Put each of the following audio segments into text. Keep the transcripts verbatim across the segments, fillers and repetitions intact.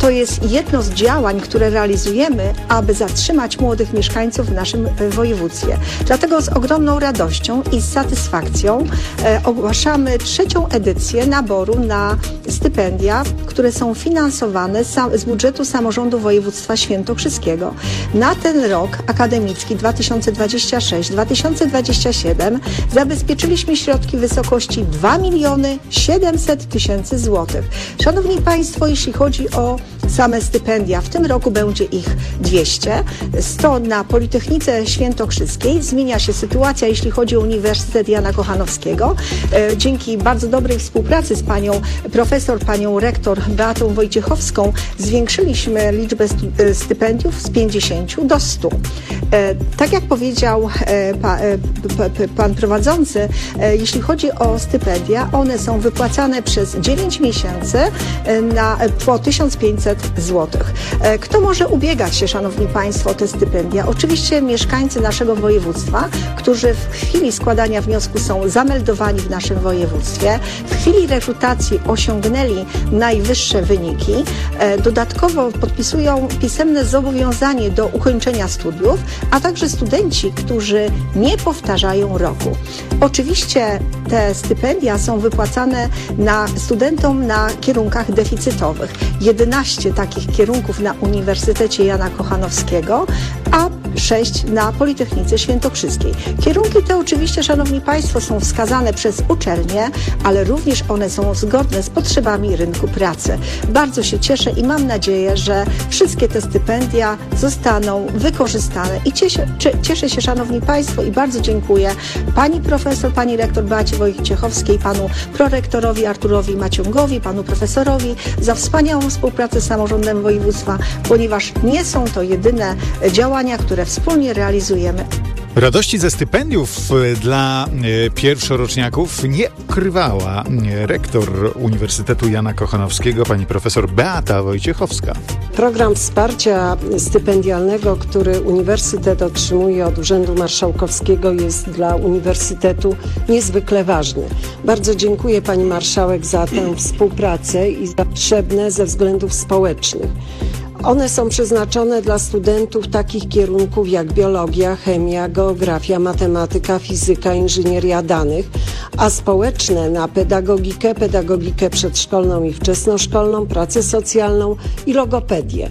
to jest jedno z działań, które realizujemy, aby zatrzymać młodych mieszkańców w naszym województwie. Dlatego z ogromną radością i z satysfakcją e, ogłaszamy trzecią edycję naboru na stypendia, które są finansowane z budżetu samorządu województwa świętokrzyskiego. Na ten rok akademicki dwa tysiące dwudziesty szósty dwa tysiące dwudziesty siódmy zabezpieczyliśmy środki w wysokości dwa miliony siedemset tysięcy złotych. Szanowni Państwo, jeśli chodzi o same stypendia, w tym roku będzie ich dwieście. sto na Politechnice Świętokrzyskiej. Zmienia się sytuacja, jeśli chodzi o Uniwersytet Jana Kochanowskiego. E, dzięki bardzo dobrej współpracy z panią profesor, panią rektor Beatą Wojciechowską zwiększyliśmy liczbę stu, e, stypendiów z pięćdziesięciu do stu. E, tak jak powiedział e, pa, e, p, p, pan prowadzący, e, jeśli chodzi o stypendia, one są wypłacane przez dziewięć miesięcy e, na, po tysiąc pięćset złotych. E, kto może ubiegać się, szanowni państwo, o te stypendia? Oczywiście mieszkańcy naszego województwa, którzy w chwili składania wniosku są zameldowani w naszym województwie, w chwili rekrutacji osiągnęli najwyższe wyniki, e, dodatkowo podpisują pisemne zobowiązanie do ukończenia studiów, a także studenci, którzy nie powtarzają roku. Oczywiście te stypendia są wypłacane na studentom na kierunkach deficytowych. jedenaście takich kierunków na Uniwersytecie Jana Kochanowskiego, a sześć na Politechnice Świętokrzyskiej. Kierunki te oczywiście, szanowni państwo, są wskazane przez uczelnie, ale również one są zgodne z potrzebami rynku pracy. Bardzo się cieszę i mam nadzieję, że wszystkie te stypendia zostaną wykorzystane i cieszę, cieszę się, szanowni państwo, i bardzo dziękuję pani profesor, pani rektor Beacie Wojciechowskiej, panu prorektorowi Arturowi Maciągowi, panu profesorowi za wspaniałą współpracę z samorządem województwa, ponieważ nie są to jedyne działania, które wspólnie realizujemy. Radości ze stypendiów dla pierwszoroczniaków nie ukrywała rektor Uniwersytetu Jana Kochanowskiego, pani profesor Beata Wojciechowska. Program wsparcia stypendialnego, który Uniwersytet otrzymuje od Urzędu Marszałkowskiego, jest dla Uniwersytetu niezwykle ważny. Bardzo dziękuję pani marszałek za tę współpracę i za potrzebne ze względów społecznych. One są przeznaczone dla studentów takich kierunków jak biologia, chemia, geografia, matematyka, fizyka, inżynieria danych, a społeczne na pedagogikę, pedagogikę przedszkolną i wczesnoszkolną, pracę socjalną i logopedię.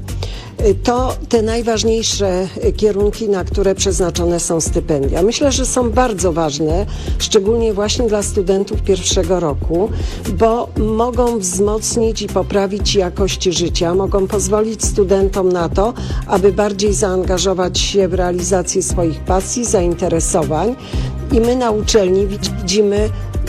To te najważniejsze kierunki, na które przeznaczone są stypendia. Myślę, że są bardzo ważne, szczególnie właśnie dla studentów pierwszego roku, bo mogą wzmocnić i poprawić jakość życia, mogą pozwolić studentom na to, aby bardziej zaangażować się w realizację swoich pasji, zainteresowań. I my na uczelni widzimy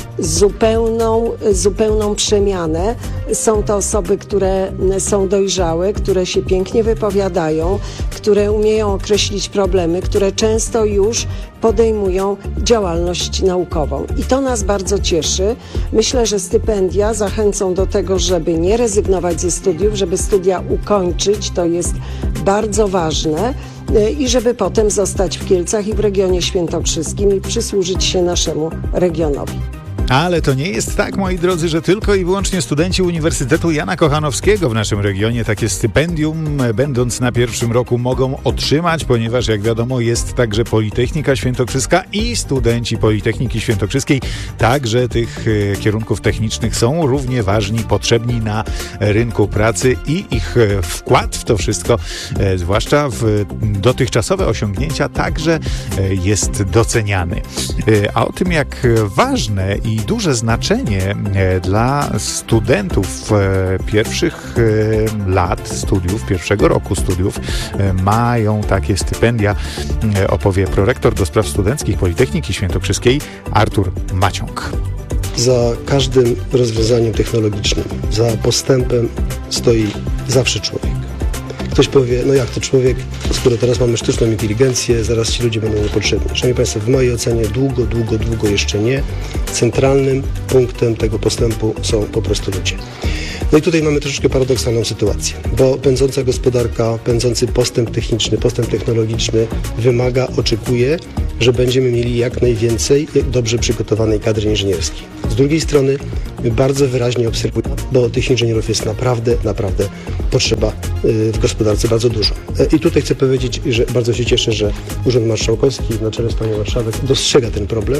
zupełną, zupełną przemianę. Są to osoby, które są dojrzałe, które się pięknie wypowiadają, które umieją określić problemy, które często już podejmują działalność naukową. I to nas bardzo cieszy. Myślę, że stypendia zachęcą do tego, żeby nie rezygnować ze studiów, żeby studia ukończyć. To jest bardzo ważne. I żeby potem zostać w Kielcach i w regionie świętokrzyskim i przysłużyć się naszemu regionowi. Ale to nie jest tak, moi drodzy, że tylko i wyłącznie studenci Uniwersytetu Jana Kochanowskiego w naszym regionie takie stypendium, będąc na pierwszym roku, mogą otrzymać, ponieważ jak wiadomo jest także Politechnika Świętokrzyska i studenci Politechniki Świętokrzyskiej także tych e, kierunków technicznych są równie ważni, potrzebni na rynku pracy i ich e, wkład w to wszystko, e, zwłaszcza w dotychczasowe osiągnięcia, także e, jest doceniany. E, a o tym, jak ważne i duże znaczenie dla studentów pierwszych lat studiów, pierwszego roku studiów mają takie stypendia, opowie prorektor do spraw studenckich Politechniki Świętokrzyskiej Artur Maciąg. Za każdym rozwiązaniem technologicznym, za postępem stoi zawsze człowiek. Ktoś powie, no jak to człowiek, skoro teraz mamy sztuczną inteligencję, zaraz ci ludzie będą niepotrzebni. Szanowni Państwo, w mojej ocenie długo, długo, długo jeszcze nie. Centralnym punktem tego postępu są po prostu ludzie. No i tutaj mamy troszeczkę paradoksalną sytuację, bo pędząca gospodarka, pędzący postęp techniczny, postęp technologiczny wymaga, oczekuje, że będziemy mieli jak najwięcej dobrze przygotowanej kadry inżynierskiej. Z drugiej strony bardzo wyraźnie obserwuję, bo tych inżynierów jest naprawdę, naprawdę potrzeba w gospodarce bardzo dużo. I tutaj chcę powiedzieć, że bardzo się cieszę, że Urząd Marszałkowski na czele z panią marszałek dostrzega ten problem.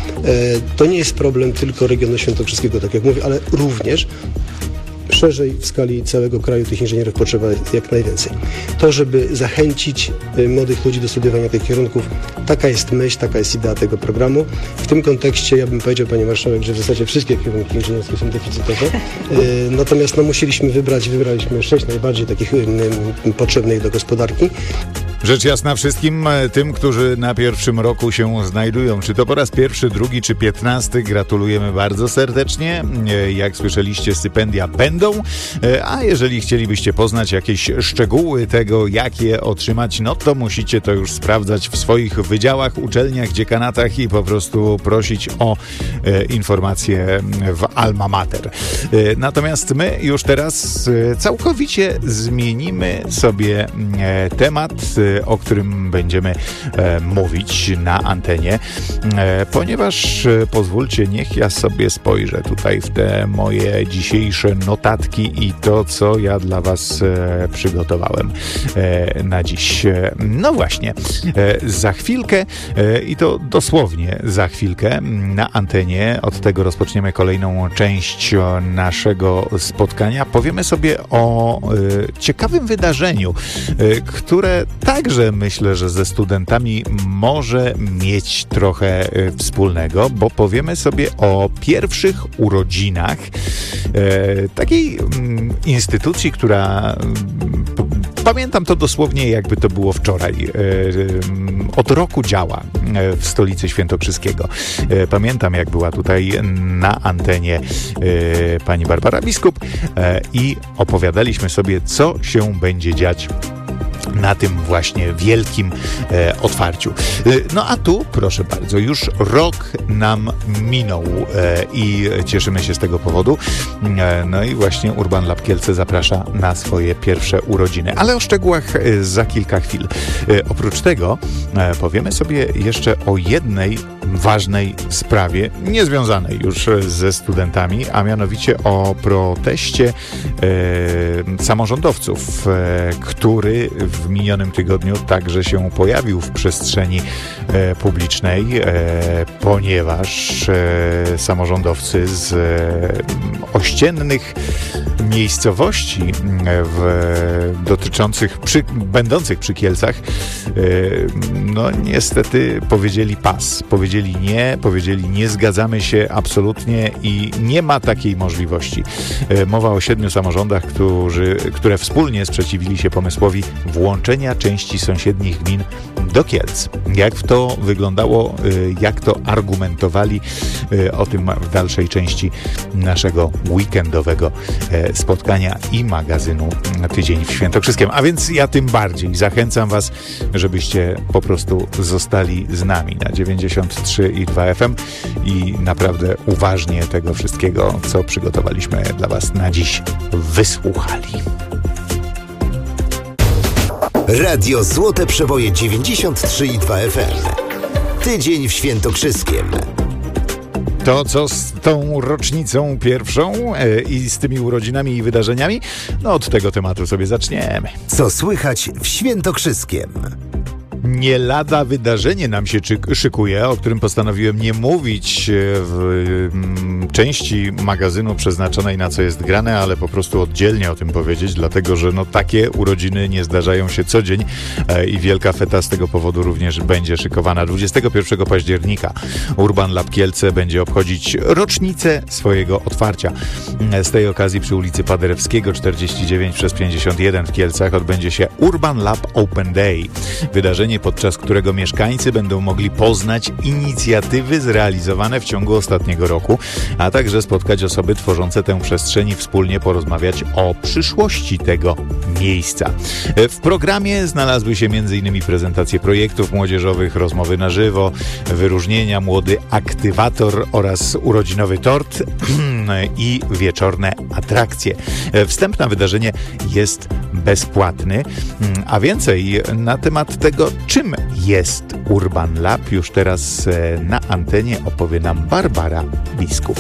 To nie jest problem tylko regionu świętokrzyskiego, tak jak mówię, ale również szerzej w skali całego kraju tych inżynierów potrzeba jak najwięcej. To, żeby zachęcić młodych ludzi do studiowania tych kierunków, taka jest myśl, taka jest idea tego programu. W tym kontekście ja bym powiedział, pani marszałek, że w zasadzie wszystkie kierunki inżynierskie są deficytowe. Natomiast no, musieliśmy wybrać, wybraliśmy sześć najbardziej takich potrzebnych do gospodarki. Rzecz jasna wszystkim tym, którzy na pierwszym roku się znajdują, czy to po raz pierwszy, drugi czy piętnasty, gratulujemy bardzo serdecznie. Jak słyszeliście, stypendia będą, a jeżeli chcielibyście poznać jakieś szczegóły tego, jak je otrzymać, no to musicie to już sprawdzać w swoich wydziałach, uczelniach, dziekanatach i po prostu prosić o e, informacje w Alma Mater. E, natomiast my już teraz e, całkowicie zmienimy sobie e, temat, e, o którym będziemy e, mówić na antenie, e, ponieważ e, pozwólcie, niech ja sobie spojrzę tutaj w te moje dzisiejsze notatki i to, co ja dla was e, przygotowałem e, na dziś. E, no właśnie, e, za chwilkę e, i to dosłownie za chwilkę na antenie, od tego rozpoczniemy kolejną część naszego spotkania. Powiemy sobie o e, ciekawym wydarzeniu, e, które także myślę, że ze studentami może mieć trochę wspólnego, bo powiemy sobie o pierwszych urodzinach e, takiej m, instytucji, która p- pamiętam to dosłownie, jakby to było wczoraj. E, od roku działa w stolicy Świętokrzyskiego. E, pamiętam, jak była tutaj na antenie e, pani Barbara Biskup e, i opowiadaliśmy sobie, co się będzie dziać na tym właśnie wielkim e, otwarciu. E, no a tu, proszę bardzo, już rok nam minął e, i cieszymy się z tego powodu. E, no i właśnie Urban Lab Kielce zaprasza na swoje pierwsze urodziny. Ale o szczegółach e, za kilka chwil. E, oprócz tego e, powiemy sobie jeszcze o jednej ważnej sprawie, niezwiązanej już ze studentami, a mianowicie o proteście e, samorządowców, e, który w minionym tygodniu także się pojawił w przestrzeni e, publicznej, e, ponieważ e, samorządowcy z e, ościennych miejscowości w, dotyczących, przy, będących przy Kielcach, e, no niestety powiedzieli pas, powiedzieli nie, powiedzieli nie zgadzamy się absolutnie i nie ma takiej możliwości. E, mowa o siedmiu samorządach, którzy, które wspólnie sprzeciwili się pomysłowi włączenia części sąsiednich gmin do Kielc. Jak to wyglądało, jak to argumentowali, o tym w dalszej części naszego weekendowego spotkania i magazynu Tydzień w Świętokrzyskiem. A więc ja tym bardziej zachęcam was, żebyście po prostu zostali z nami na dziewięćdziesiąt trzy i dwa F M i naprawdę uważnie tego wszystkiego, co przygotowaliśmy dla was na dziś, wysłuchali. Radio Złote Przeboje dziewięćdziesiąt trzy i dwa F M. Tydzień w Świętokrzyskiem. To, co z tą rocznicą pierwszą e, i z tymi urodzinami i wydarzeniami, no od tego tematu sobie zaczniemy. Co słychać w Świętokrzyskiem? Nie lada wydarzenie nam się szykuje, o którym postanowiłem nie mówić w części magazynu przeznaczonej na co jest grane, ale po prostu oddzielnie o tym powiedzieć, dlatego że no takie urodziny nie zdarzają się co dzień i wielka feta z tego powodu również będzie szykowana. dwudziestego pierwszego października Urban Lab Kielce będzie obchodzić rocznicę swojego otwarcia. Z tej okazji przy ulicy Paderewskiego czterdzieści dziewięć przez pięćdziesiąt jeden w Kielcach odbędzie się Urban Lab Open Day. Wydarzenie, podczas którego mieszkańcy będą mogli poznać inicjatywy zrealizowane w ciągu ostatniego roku, a także spotkać osoby tworzące tę przestrzeń i wspólnie porozmawiać o przyszłości tego miejsca. W programie znalazły się między innymi prezentacje projektów młodzieżowych, rozmowy na żywo, wyróżnienia, młody aktywator oraz urodzinowy tort i wieczorne atrakcje. Wstęp na wydarzenie jest bezpłatny, a więcej na temat tego, czym jest Urban Lab, już teraz na antenie opowie nam Barbara Biskup.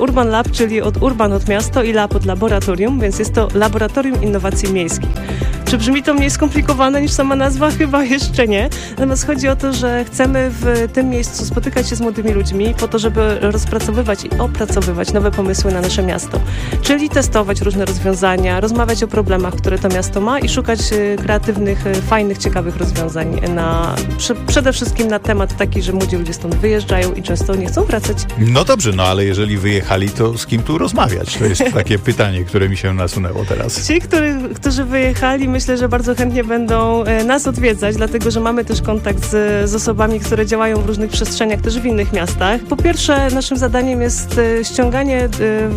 Urban Lab, czyli od Urban od miasto i Lab od laboratorium, więc jest to Laboratorium Innowacji Miejskich. Czy brzmi to mniej skomplikowane niż sama nazwa? Chyba jeszcze nie. Natomiast chodzi o to, że chcemy w tym miejscu spotykać się z młodymi ludźmi po to, żeby rozpracowywać i opracowywać nowe pomysły na nasze miasto. Czyli testować różne rozwiązania, rozmawiać o problemach, które to miasto ma i szukać kreatywnych, fajnych, ciekawych rozwiązań na, przede wszystkim na temat taki, że młodzi ludzie stąd wyjeżdżają i często nie chcą wracać. No dobrze, no ale jeżeli wyjechali, to z kim tu rozmawiać? To jest takie pytanie, które mi się nasunęło teraz. Ci, który, którzy wyjechali, myślę, że bardzo chętnie będą nas odwiedzać, dlatego że mamy też kontakt z, z osobami, które działają w różnych przestrzeniach, też w innych miastach. Po pierwsze, naszym zadaniem jest ściąganie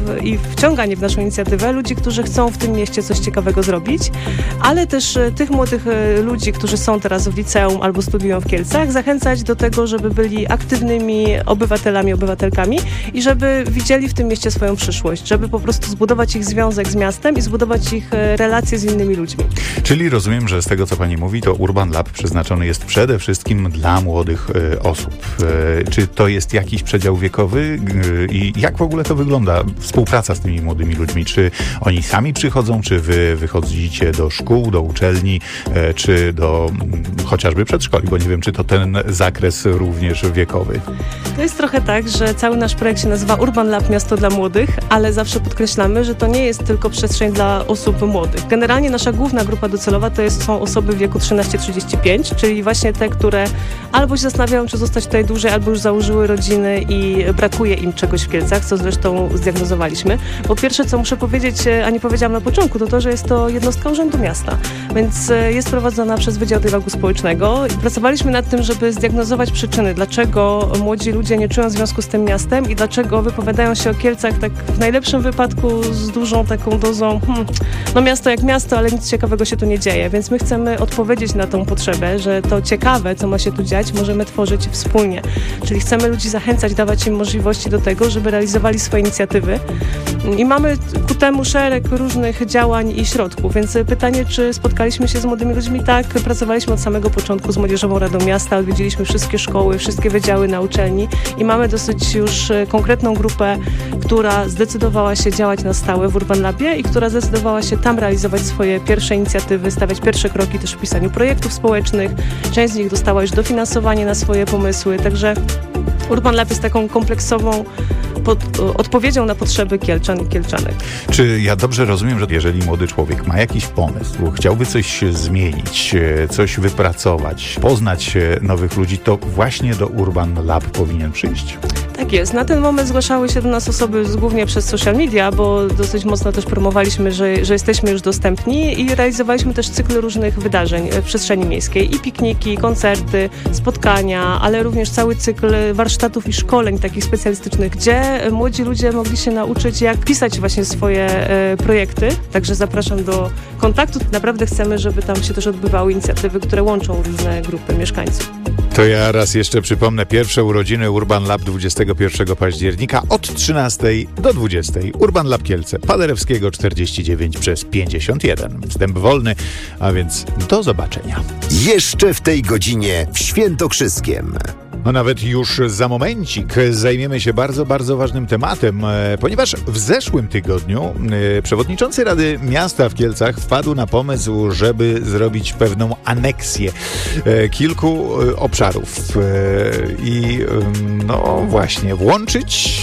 i wciąganie w naszą inicjatywę ludzi, którzy chcą w tym mieście coś ciekawego zrobić, ale też tych młodych ludzi, którzy są teraz w liceum albo studiują w Kielcach, zachęcać do tego, żeby byli aktywnymi obywatelami, obywatelkami i żeby widzieli w tym mieście swoją przyszłość, żeby po prostu zbudować ich związek z miastem i zbudować ich relacje z innymi ludźmi. Czyli rozumiem, że z tego, co pani mówi, to Urban Lab przeznaczony jest przede wszystkim dla młodych y, osób. Y, czy to jest jakiś przedział wiekowy y, i jak w ogóle to wygląda? Współpraca z tymi młodymi ludźmi? Czy oni sami przychodzą, czy wy wychodzicie do szkół, do uczelni, y, czy do y, chociażby przedszkoli? Bo nie wiem, czy to ten zakres również wiekowy. To jest trochę tak, że cały nasz projekt się nazywa Urban Lab Miasto dla Młodych, ale zawsze podkreślamy, że to nie jest tylko przestrzeń dla osób młodych. Generalnie nasza główna grupa docelowa to jest, są osoby w wieku trzynaście trzydzieści pięć, czyli właśnie te, które albo się zastanawiają, czy zostać tutaj dłużej, albo już założyły rodziny i brakuje im czegoś w Kielcach, co zresztą zdiagnozowaliśmy. Po pierwsze, co muszę powiedzieć, a nie powiedziałam na początku, to to, że jest to jednostka Urzędu Miasta, więc jest prowadzona przez Wydział Dialogu Społecznego i pracowaliśmy nad tym, żeby zdiagnozować przyczyny, dlaczego młodzi ludzie nie czują związku z tym miastem i dlaczego wypowiadają się o Kielcach tak w najlepszym wypadku z dużą taką dozą hmm, no miasto jak miasto, ale nic ciekawego się tu nie dzieje, więc my chcemy odpowiedzieć na tą potrzebę, że to ciekawe, co ma się tu dziać, możemy tworzyć wspólnie. Czyli chcemy ludzi zachęcać, dawać im możliwości do tego, żeby realizowali swoje inicjatywy i mamy ku temu szereg różnych działań i środków, więc pytanie, czy spotkaliśmy się z młodymi ludźmi? Tak, pracowaliśmy od samego początku z Młodzieżową Radą Miasta, odwiedziliśmy wszystkie szkoły, wszystkie wydziały na uczelni i mamy dosyć już konkretną grupę, która zdecydowała się działać na stałe w Urban Labie i która zdecydowała się tam realizować swoje pierwsze inicjatywy, stawiać pierwsze kroki też w pisaniu projektów społecznych. Część z nich dostała już dofinansowanie na swoje pomysły, także Urban Lab jest taką kompleksową pod, odpowiedzią na potrzeby Kielczan i Kielczanek. Czy ja dobrze rozumiem, że jeżeli młody człowiek ma jakiś pomysł, chciałby coś zmienić, coś wypracować, poznać nowych ludzi, to właśnie do Urban Lab powinien przyjść? Tak jest. Na ten moment zgłaszały się do nas osoby głównie przez social media, bo dosyć mocno też promowaliśmy, że, że jesteśmy już dostępni i realizowaliśmy też cykl różnych wydarzeń w przestrzeni miejskiej. I pikniki, koncerty, spotkania, ale również cały cykl warsztatów i szkoleń takich specjalistycznych, gdzie młodzi ludzie mogli się nauczyć, jak pisać właśnie swoje e, projekty. Także zapraszam do kontaktu. Naprawdę chcemy, żeby tam się też odbywały inicjatywy, które łączą różne grupy mieszkańców. To ja raz jeszcze przypomnę pierwsze urodziny Urban Lab dwudziestego pierwszego października od trzynastej do dwudziestej. Urban Lab Kielce, Paderewskiego czterdzieści dziewięć przez pięćdziesiąt jeden. Wstęp wolny, a więc do zobaczenia. Jeszcze w tej godzinie w Świętokrzyskiem. No nawet już za momencik zajmiemy się bardzo, bardzo ważnym tematem, ponieważ w zeszłym tygodniu przewodniczący Rady Miasta w Kielcach wpadł na pomysł, żeby zrobić pewną aneksję kilku obszarów i no właśnie włączyć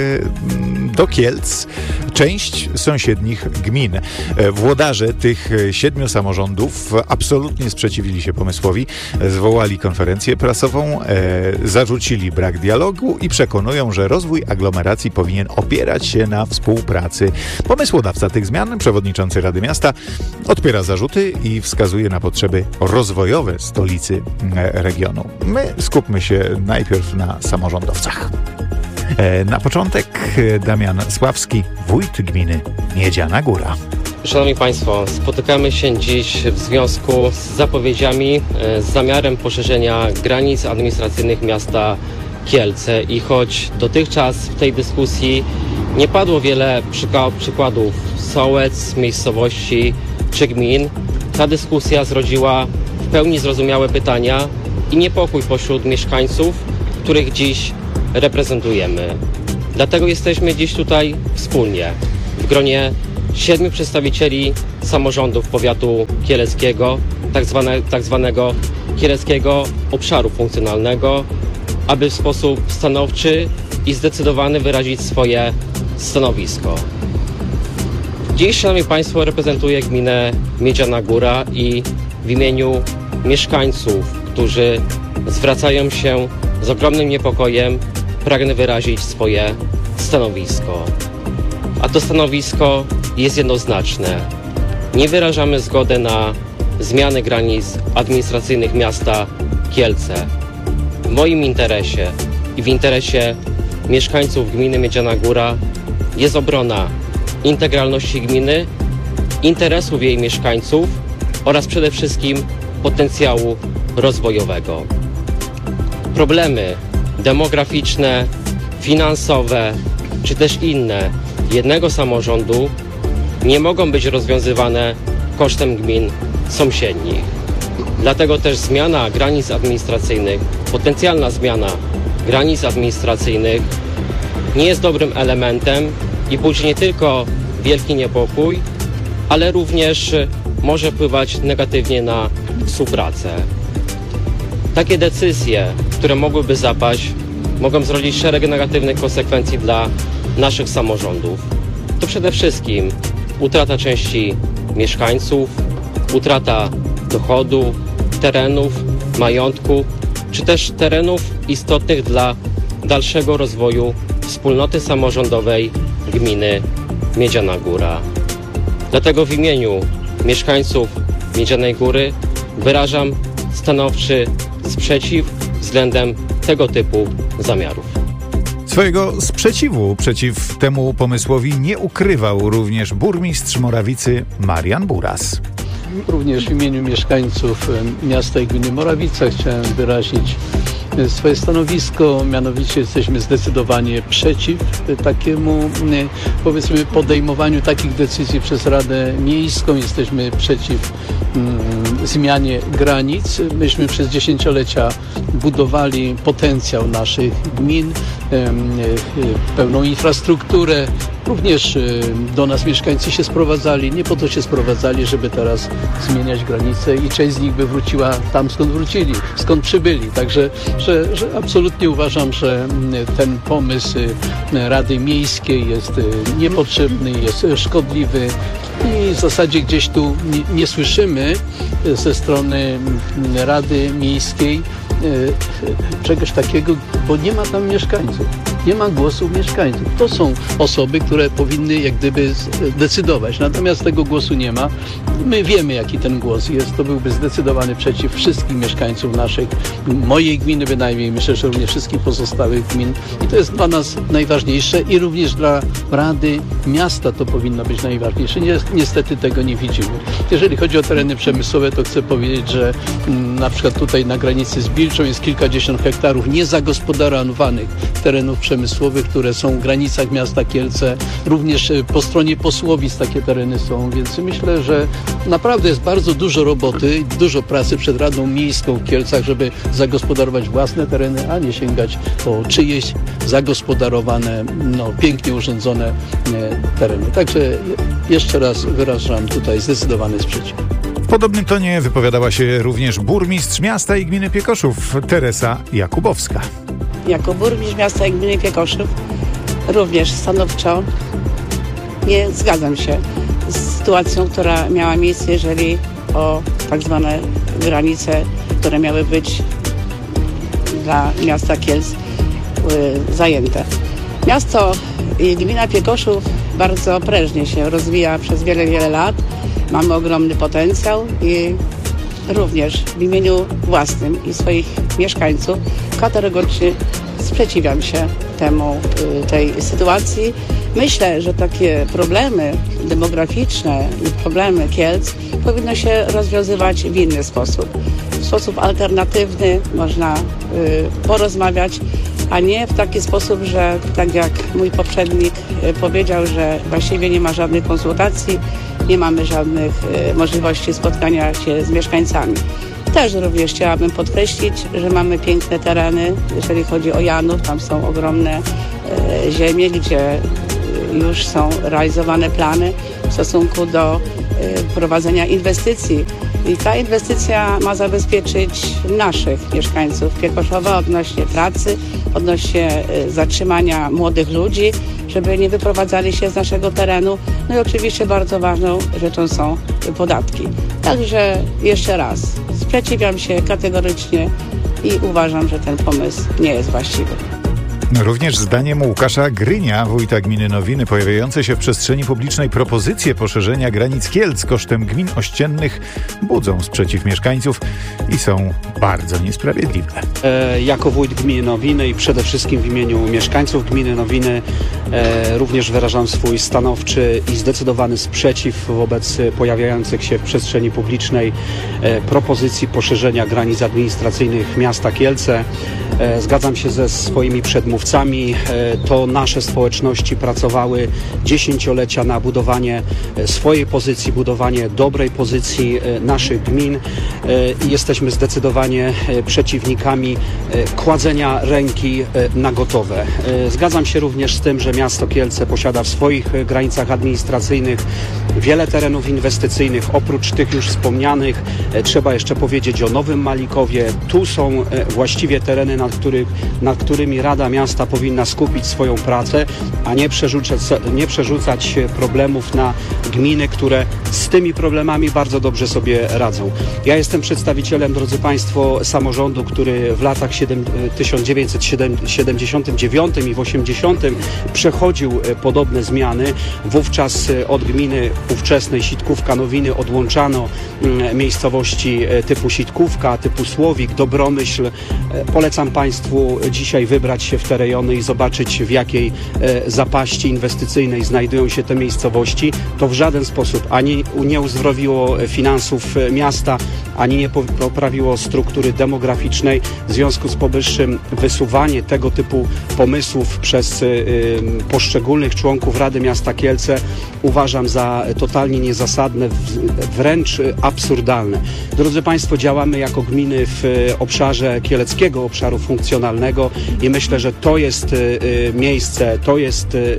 do Kielc część sąsiednich gmin. Włodarze tych siedmiu samorządów absolutnie sprzeciwili się pomysłowi, zwołali konferencję prasową, zarzucili brak dialogu i przekonują, że rozwój aglomeracji powinien opierać się na współpracy. Pomysłodawca tych zmian, przewodniczący Rady Miasta, odpiera zarzuty i wskazuje na potrzeby rozwojowe stolicy regionu. My skupmy się najpierw na samorządowcach. Na początek Damian Sławski, wójt gminy Miedziana Góra. Szanowni Państwo, spotykamy się dziś w związku z zapowiedziami, z zamiarem poszerzenia granic administracyjnych miasta Kielce i choć dotychczas w tej dyskusji nie padło wiele przyka- przykładów sołec, miejscowości czy gmin, ta dyskusja zrodziła w pełni zrozumiałe pytania i niepokój pośród mieszkańców, których dziś reprezentujemy. Dlatego jesteśmy dziś tutaj wspólnie, w gronie siedmiu przedstawicieli samorządów powiatu kieleckiego, tak, zwane, tak zwanego kieleckiego obszaru funkcjonalnego, aby w sposób stanowczy i zdecydowany wyrazić swoje stanowisko. Dziś, szanowni państwo, reprezentuję gminę Miedziana Góra i w imieniu mieszkańców, którzy zwracają się z ogromnym niepokojem, pragnę wyrazić swoje stanowisko. A to stanowisko jest jednoznaczne. Nie wyrażamy zgody na zmianę granic administracyjnych miasta Kielce. W moim interesie i w interesie mieszkańców gminy Miedziana Góra jest obrona integralności gminy, interesów jej mieszkańców oraz przede wszystkim potencjału rozwojowego. Problemy demograficzne, finansowe czy też inne jednego samorządu nie mogą być rozwiązywane kosztem gmin sąsiednich. Dlatego też zmiana granic administracyjnych, potencjalna zmiana granic administracyjnych nie jest dobrym elementem i budzi nie tylko wielki niepokój, ale również może wpływać negatywnie na współpracę. Takie decyzje, które mogłyby zapaść, mogą zrodzić szereg negatywnych konsekwencji dla naszych samorządów. To przede wszystkim utrata części mieszkańców, utrata dochodu, terenów, majątku, czy też terenów istotnych dla dalszego rozwoju wspólnoty samorządowej gminy Miedziana Góra. Dlatego w imieniu mieszkańców Miedzianej Góry wyrażam stanowczy sprzeciw względem tego typu zamiarów. Swojego sprzeciwu przeciw temu pomysłowi nie ukrywał również burmistrz Morawicy Marian Buras. Również w imieniu mieszkańców miasta i gminy Morawica chciałem wyrazić swoje stanowisko, mianowicie jesteśmy zdecydowanie przeciw takiemu, powiedzmy, podejmowaniu takich decyzji przez Radę Miejską. Jesteśmy przeciw mm, zmianie granic. Myśmy przez dziesięciolecia budowali potencjał naszych gmin, em, pełną infrastrukturę. Również do nas mieszkańcy się sprowadzali, nie po to się sprowadzali, żeby teraz zmieniać granice i część z nich by wróciła tam, skąd wrócili, skąd przybyli. Także że, że absolutnie uważam, że ten pomysł Rady Miejskiej jest niepotrzebny, jest szkodliwy i w zasadzie gdzieś tu nie, nie słyszymy ze strony Rady Miejskiej czegoś takiego, bo nie ma tam mieszkańców. Nie ma głosu mieszkańców. To są osoby, które powinny jak gdyby decydować. Natomiast tego głosu nie ma. My wiemy, jaki ten głos jest. To byłby zdecydowany przeciw wszystkich mieszkańców naszych, mojej gminy bynajmniej, myślę, że również wszystkich pozostałych gmin. I to jest dla nas najważniejsze i również dla Rady Miasta to powinno być najważniejsze. Niestety tego nie widzimy. Jeżeli chodzi o tereny przemysłowe, to chcę powiedzieć, że na przykład tutaj na granicy z Bilczą jest kilkadziesiąt hektarów niezagospodarowanych terenów przemysłowych, które są w granicach miasta Kielce. Również po stronie Posłowic takie tereny są, więc myślę, że naprawdę jest bardzo dużo roboty, dużo pracy przed Radą Miejską w Kielcach, żeby zagospodarować własne tereny, a nie sięgać po czyjeś zagospodarowane, no, pięknie urządzone tereny. Także jeszcze raz wyrażam tutaj zdecydowany sprzeciw. W podobnym tonie wypowiadała się również burmistrz miasta i gminy Piekoszów Teresa Jakubowska. Jako burmistrz miasta i gminy Piekoszów również stanowczo nie zgadzam się z sytuacją, która miała miejsce, jeżeli o tak zwane granice, które miały być dla miasta Kielc y, zajęte. Miasto i gmina Piekoszów bardzo prężnie się rozwija przez wiele, wiele lat. Mamy ogromny potencjał i również w imieniu własnym i swoich mieszkańców kategorycznie sprzeciwiam się temu, tej sytuacji. Myślę, że takie problemy demograficzne i problemy Kielc powinno się rozwiązywać w inny sposób. W sposób alternatywny można y, porozmawiać, a nie w taki sposób, że tak jak mój poprzednik y, powiedział, że właściwie nie ma żadnych konsultacji, nie mamy żadnych y, możliwości spotkania się z mieszkańcami. Też również chciałabym podkreślić, że mamy piękne tereny, jeżeli chodzi o Janów, tam są ogromne ziemię, gdzie już są realizowane plany w stosunku do prowadzenia inwestycji. I ta inwestycja ma zabezpieczyć naszych mieszkańców Piekoszowa odnośnie pracy, odnośnie zatrzymania młodych ludzi, żeby nie wyprowadzali się z naszego terenu. No i oczywiście bardzo ważną rzeczą są podatki. Także jeszcze raz, sprzeciwiam się kategorycznie i uważam, że ten pomysł nie jest właściwy. Również zdaniem Łukasza Grynia, wójta gminy Nowiny, pojawiające się w przestrzeni publicznej propozycje poszerzenia granic Kielc kosztem gmin ościennych budzą sprzeciw mieszkańców i są bardzo niesprawiedliwe. E, jako wójt gminy Nowiny i przede wszystkim w imieniu mieszkańców gminy Nowiny e, również wyrażam swój stanowczy i zdecydowany sprzeciw wobec pojawiających się w przestrzeni publicznej e, propozycji poszerzenia granic administracyjnych miasta Kielce. E, zgadzam się ze swoimi przedmówcami. To nasze społeczności pracowały dziesięciolecia na budowanie swojej pozycji, budowanie dobrej pozycji naszych gmin i jesteśmy zdecydowanie przeciwnikami kładzenia ręki na gotowe. Zgadzam się również z tym, że miasto Kielce posiada w swoich granicach administracyjnych wiele terenów inwestycyjnych. Oprócz tych już wspomnianych trzeba jeszcze powiedzieć o Nowym Malikowie. Tu są właściwie tereny, nad, których, nad którymi Rada Miasta powinna skupić swoją pracę, a nie przerzucać, nie przerzucać problemów na gminy, które z tymi problemami bardzo dobrze sobie radzą. Ja jestem przedstawicielem, drodzy Państwo, samorządu, który w latach tysiąc dziewięćset siedemdziesiątym dziewiątym i w osiemdziesiątym przechodził podobne zmiany. Wówczas od gminy ówczesnej Sitkówka Nowiny odłączano miejscowości typu Sitkówka, typu Słowik, Dobromyśl. Polecam Państwu dzisiaj wybrać się w te rejony i zobaczyć, w jakiej e, zapaści inwestycyjnej znajdują się te miejscowości. To w żaden sposób ani nie uzdrowiło finansów miasta, ani nie poprawiło struktury demograficznej. W związku z powyższym wysuwanie tego typu pomysłów przez y, y, poszczególnych członków Rady Miasta Kielce uważam za totalnie niezasadne, wręcz absurdalne. Drodzy Państwo, działamy jako gminy w obszarze kieleckiego obszaru funkcjonalnego i myślę, że to jest y, miejsce, to jest y,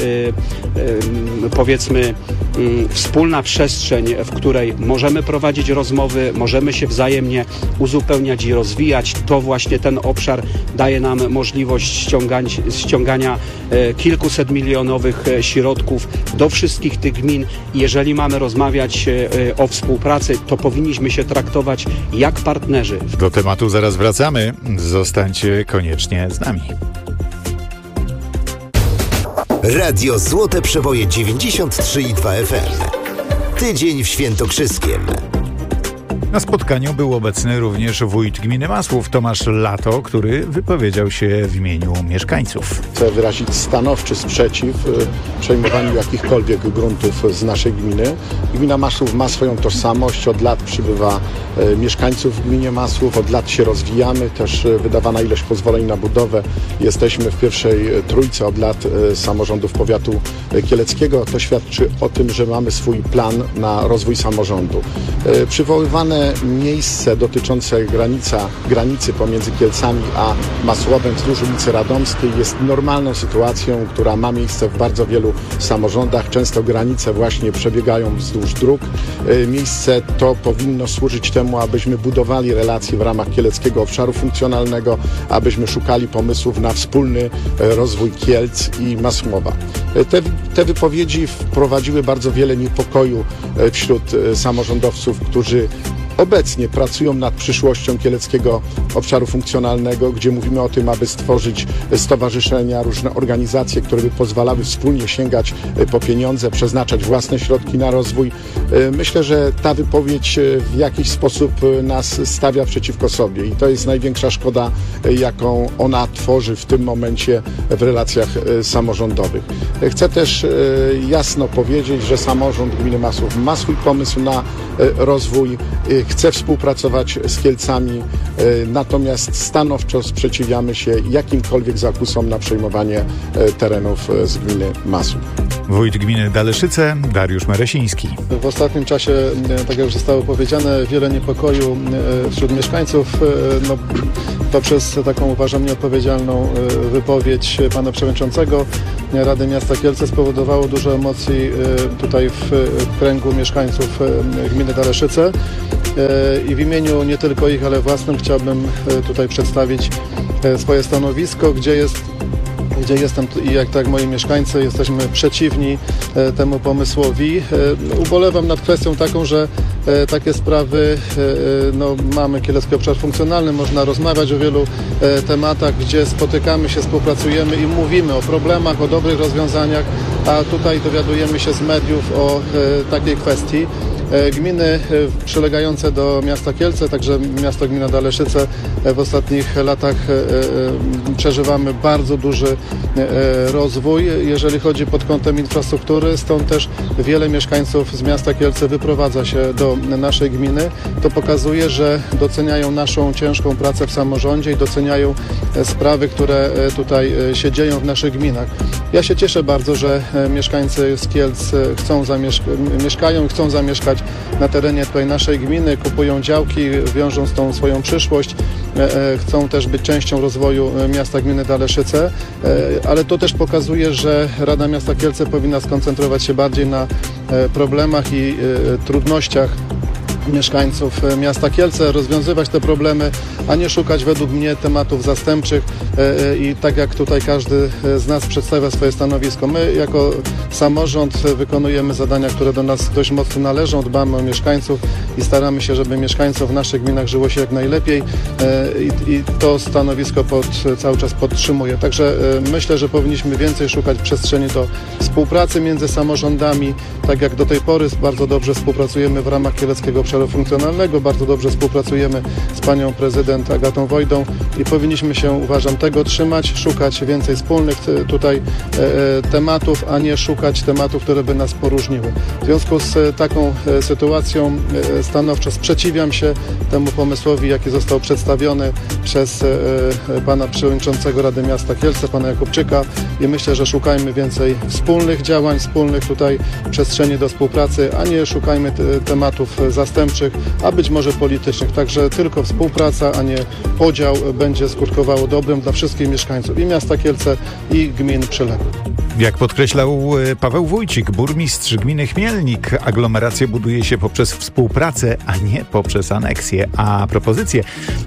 y, powiedzmy y, wspólna przestrzeń, w której możemy prowadzić rozmowy, możemy się wzajemnie uzupełniać i rozwijać. To właśnie ten obszar daje nam możliwość ściągania, ściągania y, kilkuset milionowych środków do wszystkich tych gmin. Jeżeli mamy rozmawiać y, o współpracy, to powinniśmy się traktować jak partnerzy. Do tematu zaraz wracamy. Zostańcie koniecznie z nami. Radio Złote Przeboje dziewięćdziesiąt trzy i dwa F M. Tydzień w Świętokrzyskiem. Na spotkaniu był obecny również wójt gminy Masłów Tomasz Lato, który wypowiedział się w imieniu mieszkańców. Chcę wyrazić stanowczy sprzeciw przejmowaniu jakichkolwiek gruntów z naszej gminy. Gmina Masłów ma swoją tożsamość, od lat przybywa mieszkańców w gminie Masłów, od lat się rozwijamy, też wydawana ilość pozwoleń na budowę. Jesteśmy w pierwszej trójce od lat samorządów powiatu kieleckiego. To świadczy o tym, że mamy swój plan na rozwój samorządu. Przywoływane miejsce dotyczące granica, granicy pomiędzy Kielcami a Masłowem wzdłuż ulicy Radomskiej jest normalną sytuacją, która ma miejsce w bardzo wielu samorządach. Często granice właśnie przebiegają wzdłuż dróg. Miejsce to powinno służyć temu, abyśmy budowali relacje w ramach kieleckiego obszaru funkcjonalnego, abyśmy szukali pomysłów na wspólny rozwój Kielc i Masłowa. Te, te wypowiedzi wprowadziły bardzo wiele niepokoju wśród samorządowców, którzy obecnie pracują nad przyszłością kieleckiego obszaru funkcjonalnego, gdzie mówimy o tym, aby stworzyć stowarzyszenia, różne organizacje, które by pozwalały wspólnie sięgać po pieniądze, przeznaczać własne środki na rozwój. Myślę, że ta wypowiedź w jakiś sposób nas stawia przeciwko sobie i to jest największa szkoda, jaką ona tworzy w tym momencie w relacjach samorządowych. Chcę też jasno powiedzieć, że samorząd gminy Masłów ma swój pomysł na rozwój, chce współpracować z Kielcami, natomiast stanowczo sprzeciwiamy się jakimkolwiek zakusom na przejmowanie terenów z gminy Masłów. Wójt gminy Daleszyce Dariusz Meresiński. W ostatnim czasie, tak jak już zostało powiedziane, wiele niepokoju wśród mieszkańców. No, poprzez taką, uważam, nieodpowiedzialną wypowiedź pana przewodniczącego Rady Miasta Kielce spowodowało dużo emocji tutaj w kręgu mieszkańców gminy Daleszyce. I w imieniu nie tylko ich, ale własnym chciałbym tutaj przedstawić swoje stanowisko, gdzie jest gdzie jestem i jak tak moi mieszkańcy jesteśmy przeciwni e, temu pomysłowi. E, ubolewam nad kwestią taką, że e, takie sprawy, e, no, mamy Kielecki Obszar Funkcjonalny, można rozmawiać o wielu e, tematach, gdzie spotykamy się, współpracujemy i mówimy o problemach, o dobrych rozwiązaniach, a tutaj dowiadujemy się z mediów o e, takiej kwestii. Gminy przylegające do miasta Kielce, także miasto gmina Daleszyce, w ostatnich latach przeżywamy bardzo duży rozwój, jeżeli chodzi pod kątem infrastruktury, stąd też wiele mieszkańców z miasta Kielce wyprowadza się do naszej gminy. To pokazuje, że doceniają naszą ciężką pracę w samorządzie i doceniają sprawy, które tutaj się dzieją w naszych gminach. Ja się cieszę bardzo, że mieszkańcy z Kielc chcą zamieszka- mieszkają i chcą zamieszkać na terenie tutaj naszej gminy, kupują działki, wiążą z tą swoją przyszłość, chcą też być częścią rozwoju miasta gminy Daleszyce, ale to też pokazuje, że Rada Miasta Kielce powinna skoncentrować się bardziej na problemach i trudnościach mieszkańców miasta Kielce, rozwiązywać te problemy, a nie szukać według mnie tematów zastępczych i tak jak tutaj każdy z nas przedstawia swoje stanowisko. My jako samorząd wykonujemy zadania, które do nas dość mocno należą, dbamy o mieszkańców i staramy się, żeby mieszkańcom w naszych gminach żyło się jak najlepiej i, i to stanowisko pod, cały czas podtrzymuję. Także myślę, że powinniśmy więcej szukać przestrzeni do współpracy między samorządami, tak jak do tej pory bardzo dobrze współpracujemy w ramach Kieleckiego Obszaru Funkcjonalnego, bardzo dobrze współpracujemy z panią prezydent Agatą Wojdą i powinniśmy się, uważam, tego trzymać, szukać więcej wspólnych tutaj e, tematów, a nie szukać tematów, które by nas poróżniły. W związku z taką e, sytuacją e, stanowczo sprzeciwiam się temu pomysłowi, jaki został przedstawiony przez e, pana przewodniczącego Rady Miasta Kielce, pana Jakubczyka i myślę, że szukajmy więcej wspólnych działań, wspólnych tutaj przestrzeni do współpracy, a nie szukajmy te, tematów zastępczych, a być może politycznych. Także tylko współpraca, a nie podział będzie skutkowało dobrym dla wszystkich mieszkańców i miasta Kielce, i gmin przyległych. Jak podkreślał Paweł Wójcik, burmistrz gminy Chmielnik, aglomerację buduje się poprzez współpracę, a nie poprzez aneksję. A propozycję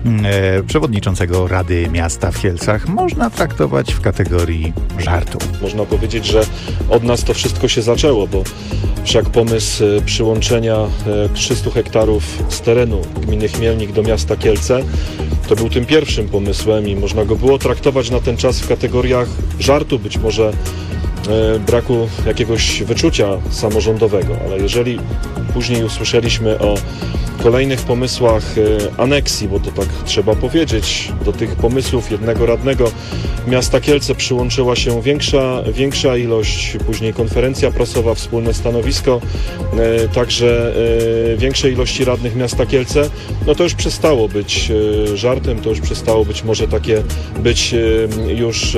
e, przewodniczącego Rady Miasta w Kielcach można traktować w kategorii żartu. Można powiedzieć, że od nas to wszystko się zaczęło, bo wszak pomysł przyłączenia trzysta hektarów z terenu gminy Chmielnik do miasta Kielce to był tym pierwszym pomysłem i można go było traktować na ten czas w kategoriach żartu, być może braku jakiegoś wyczucia samorządowego, ale jeżeli później usłyszeliśmy o kolejnych pomysłach aneksji, bo to tak trzeba powiedzieć, do tych pomysłów jednego radnego miasta Kielce przyłączyła się większa, większa ilość, później konferencja prasowa, wspólne stanowisko, także większej ilości radnych miasta Kielce, no to już przestało być żartem, to już przestało być może takie być już,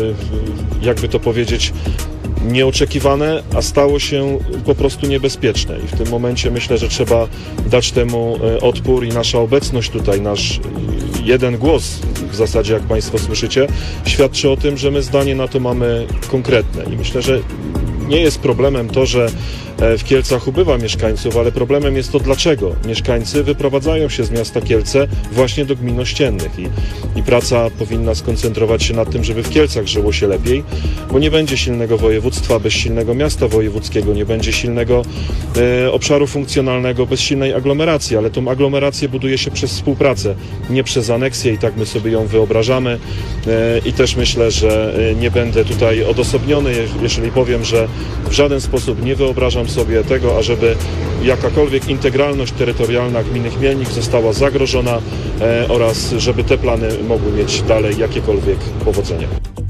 jakby to powiedzieć, nieoczekiwane, a stało się po prostu niebezpieczne i w tym momencie myślę, że trzeba dać temu odpór i nasza obecność tutaj, nasz jeden głos w zasadzie, jak Państwo słyszycie, świadczy o tym, że my zdanie na to mamy konkretne i myślę, że nie jest problemem to, że w Kielcach ubywa mieszkańców, ale problemem jest to, dlaczego mieszkańcy wyprowadzają się z miasta Kielce właśnie do gmin ościennych i, i praca powinna skoncentrować się na tym, żeby w Kielcach żyło się lepiej, bo nie będzie silnego województwa bez silnego miasta wojewódzkiego, nie będzie silnego e, obszaru funkcjonalnego bez silnej aglomeracji, ale tą aglomerację buduje się przez współpracę, nie przez aneksję i tak my sobie ją wyobrażamy e, i też myślę, że nie będę tutaj odosobniony, jeżeli powiem, że w żaden sposób nie wyobrażam sobie tego, ażeby jakakolwiek integralność terytorialna gminy Chmielnik została zagrożona e, oraz żeby te plany mogły mieć dalej jakiekolwiek powodzenie.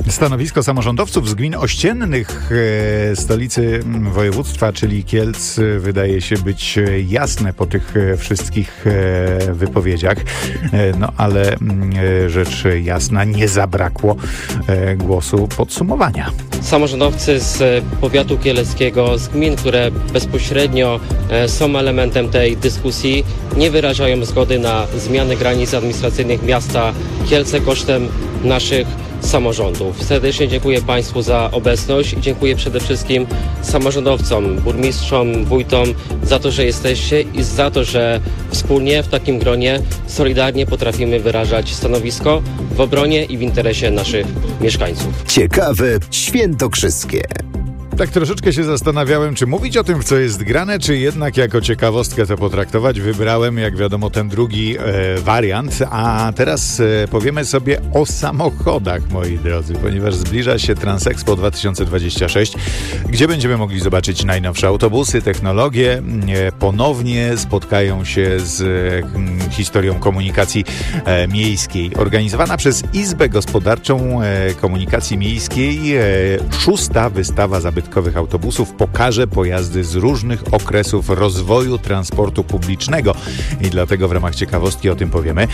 Stanowisko samorządowców z gmin ościennych e, stolicy województwa, czyli Kielc, wydaje się być jasne po tych wszystkich e, wypowiedziach. E, no ale e, rzecz jasna, nie zabrakło e, głosu podsumowania. Samorządowcy z powiatu kieleckiego, z gmin, które bezpośrednio e, są elementem tej dyskusji, nie wyrażają zgody na zmianę granic administracyjnych miasta Kielce kosztem naszych samorządów. Serdecznie dziękuję Państwu za obecność i dziękuję przede wszystkim samorządowcom, burmistrzom, wójtom za to, że jesteście i za to, że wspólnie w takim gronie solidarnie potrafimy wyrażać stanowisko w obronie i w interesie naszych mieszkańców. Ciekawe świętokrzyskie. Tak troszeczkę się zastanawiałem, czy mówić o tym, w co jest grane, czy jednak jako ciekawostkę to potraktować. Wybrałem, jak wiadomo, ten drugi e, wariant, a teraz e, powiemy sobie o samochodach, moi drodzy, ponieważ zbliża się Transexpo dwa tysiące dwadzieścia sześć, gdzie będziemy mogli zobaczyć najnowsze autobusy, technologie. E, ponownie spotkają się z e, historią komunikacji e, miejskiej. Organizowana przez Izbę Gospodarczą e, Komunikacji Miejskiej e, szósta wystawa zabytkowych autobusów pokaże pojazdy z różnych okresów rozwoju transportu publicznego. I dlatego w ramach ciekawostki o tym powiemy,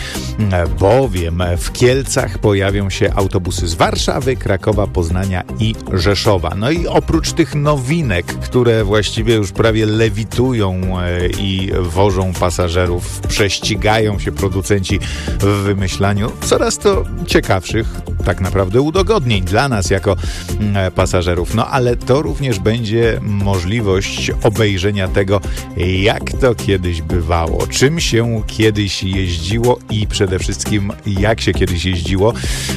bowiem w Kielcach pojawią się autobusy z Warszawy, Krakowa, Poznania i Rzeszowa. No i oprócz tych nowinek, które właściwie już prawie lewitują i wożą pasażerów, prześcigają się producenci w wymyślaniu coraz to ciekawszych tak naprawdę udogodnień dla nas jako pasażerów. No ale to również będzie możliwość obejrzenia tego, jak to kiedyś bywało, czym się kiedyś jeździło i przede wszystkim jak się kiedyś jeździło,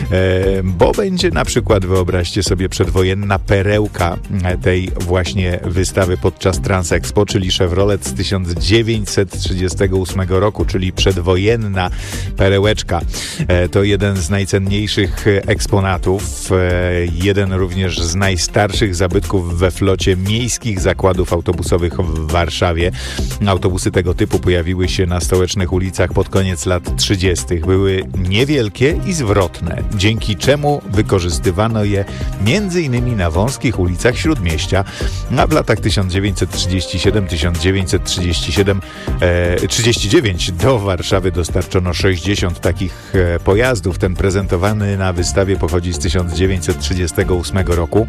bo będzie na przykład, wyobraźcie sobie, przedwojenna perełka tej właśnie wystawy podczas Transexpo, czyli Chevrolet z tysiąc dziewięćset trzydziestego ósmego roku, czyli przedwojenna perełeczka. To jeden z najcenniejszych eksponatów, jeden również z najstarszych zabytków we flocie miejskich zakładów autobusowych w Warszawie. Autobusy tego typu pojawiły się na stołecznych ulicach pod koniec lat trzydziestych. Były niewielkie i zwrotne, dzięki czemu wykorzystywano je między innymi na wąskich ulicach Śródmieścia, a w latach tysiąc dziewięćset trzydziesty siódmy do tysiąc dziewięćset trzydziestego siódmego e, trzydziestego dziewiątego do Warszawy dostarczono sześćdziesiąt takich e, pojazdów. Ten prezentowany na wystawie pochodzi z tysiąc dziewięćset trzydziestego ósmego roku.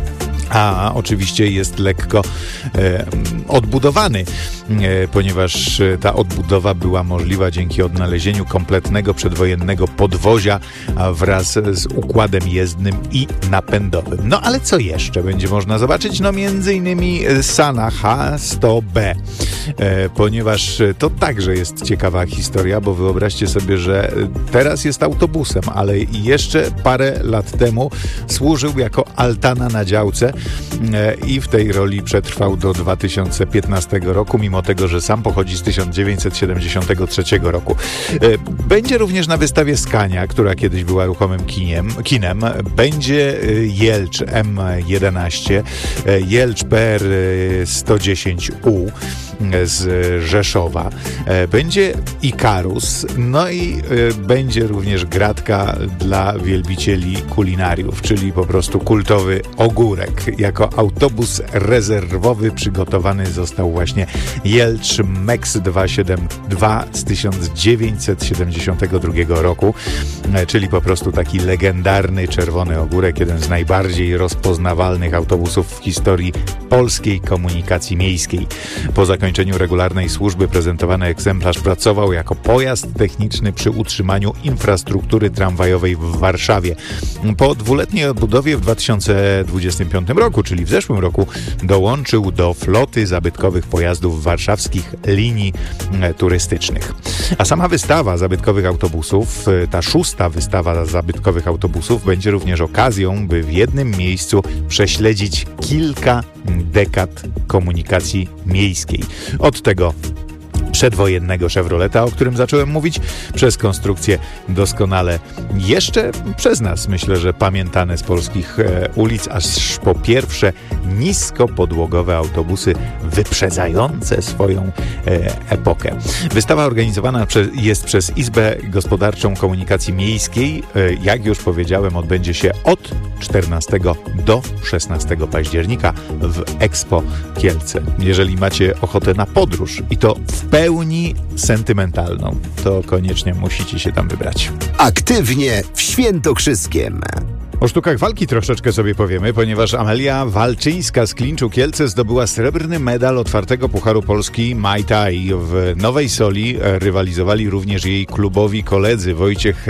A oczywiście jest lekko e, odbudowany, e, ponieważ ta odbudowa była możliwa dzięki odnalezieniu kompletnego przedwojennego podwozia wraz z układem jezdnym i napędowym. No ale co jeszcze będzie można zobaczyć? No między innymi Sana H sto B, e, ponieważ to także jest ciekawa historia, bo wyobraźcie sobie, że teraz jest autobusem, ale jeszcze parę lat temu służył jako altana na działce i w tej roli przetrwał do dwa tysiące piętnastego roku, mimo tego, że sam pochodzi z tysiąc dziewięćset siedemdziesiątego trzeciego roku. Będzie również na wystawie Scania, która kiedyś była ruchomym kiniem, kinem. Będzie Jelcz M jedenaście, Jelcz P R sto dziesięć U z Rzeszowa. Będzie Ikarus, no i będzie również gratka dla wielbicieli kulinariów, czyli po prostu kultowy ogórek. Jako autobus rezerwowy przygotowany został właśnie Jelcz Mex dwieście siedemdziesiąt dwa z tysiąc dziewięćset siedemdziesiątego drugiego roku, czyli po prostu taki legendarny czerwony ogórek, jeden z najbardziej rozpoznawalnych autobusów w historii polskiej komunikacji miejskiej. Po zakończeniu regularnej służby prezentowany egzemplarz pracował jako pojazd techniczny przy utrzymaniu infrastruktury tramwajowej w Warszawie. Po dwuletniej odbudowie w dwa tysiące dwudziestym piątym roku, czyli w zeszłym roku, dołączył do floty zabytkowych pojazdów warszawskich linii turystycznych. A sama wystawa zabytkowych autobusów, ta szósta wystawa zabytkowych autobusów, będzie również okazją, by w jednym miejscu prześledzić kilka dekad komunikacji miejskiej. Od tego przedwojennego Chevroleta, o którym zacząłem mówić, przez konstrukcję doskonale jeszcze przez nas, myślę, że pamiętane z polskich e, ulic, aż po pierwsze niskopodłogowe autobusy wyprzedzające swoją e, epokę. Wystawa organizowana prze, jest przez Izbę Gospodarczą Komunikacji Miejskiej. E, jak już powiedziałem, odbędzie się od czternastego do szesnastego października w Expo Kielce. Jeżeli macie ochotę na podróż i to w pełni sentymentalną, to koniecznie musicie się tam wybrać. Aktywnie w Świętokrzyskiem. O sztukach walki troszeczkę sobie powiemy, ponieważ Amelia Walczyńska z klinczu Kielce zdobyła srebrny medal otwartego Pucharu Polski Muay Thai. W Nowej Soli rywalizowali również jej klubowi koledzy Wojciech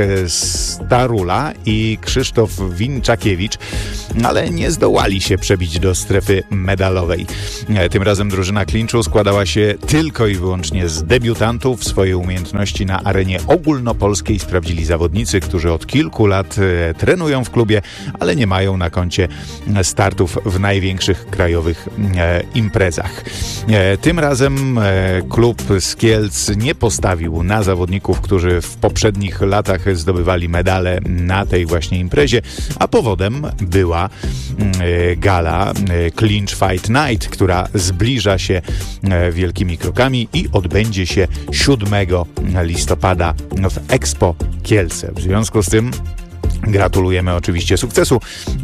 Starula i Krzysztof Winczakiewicz, ale nie zdołali się przebić do strefy medalowej. Tym razem drużyna klinczu składała się tylko i wyłącznie z debiutantów. Swoje umiejętności na arenie ogólnopolskiej sprawdzili zawodnicy, którzy od kilku lat trenują w klubie, ale nie mają na koncie startów w największych krajowych e, imprezach. E, tym razem e, klub z Kielc nie postawił na zawodników, którzy w poprzednich latach zdobywali medale na tej właśnie imprezie, a powodem była e, gala e, Clinch Fight Night, która zbliża się e, wielkimi krokami i odbędzie się siódmego listopada w Expo Kielce. W związku z tym gratulujemy oczywiście sukcesu,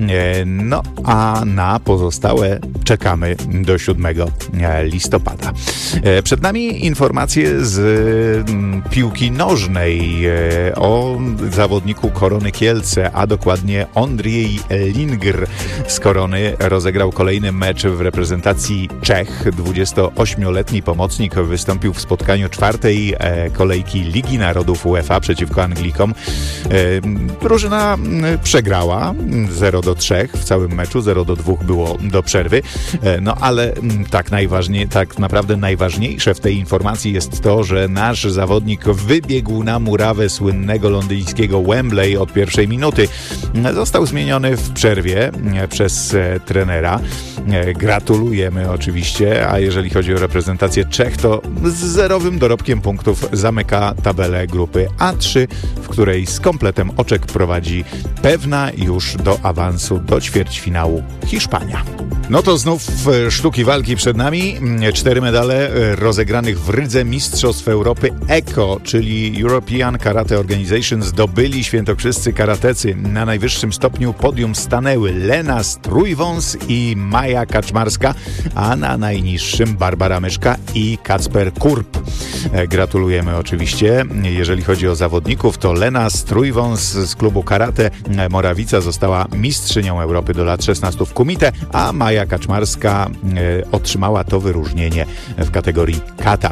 no a na pozostałe czekamy do siódmego listopada. Przed nami informacje z piłki nożnej o zawodniku Korony Kielce, a dokładnie Ondrzej Lingr z Korony rozegrał kolejny mecz w reprezentacji Czech. dwudziestoośmioletni pomocnik wystąpił w spotkaniu czwartej kolejki Ligi Narodów UEFA przeciwko Anglikom. Drużyna przegrała zero do trzech w całym meczu, zero do dwóch było do przerwy, no ale tak najważniej, tak naprawdę najważniejsze w tej informacji jest to, że nasz zawodnik wybiegł na murawę słynnego londyńskiego Wembley od pierwszej minuty. Został zmieniony w przerwie przez trenera. Gratulujemy oczywiście, a jeżeli chodzi o reprezentację Czech, to z zerowym dorobkiem punktów zamyka tabelę grupy A trzy, w której z kompletem oczek prowadzi pewna już do awansu do ćwierćfinału Hiszpania. No to znów sztuki walki przed nami. Cztery medale rozegranych w Rydze Mistrzostw Europy E K O, czyli European Karate Organization, zdobyli świętokrzyscy karatecy. Na najwyższym stopniu podium stanęły Lena Strójwąs i Maja Kaczmarska, a na najniższym Barbara Myszka i Kacper Kurp. Gratulujemy oczywiście. Jeżeli chodzi o zawodników, to Lena Strójwąs z klubu Karate Morawica została mistrzynią Europy do lat szesnastu w kumite, a Maja Kaczmarska e, otrzymała to wyróżnienie w kategorii kata.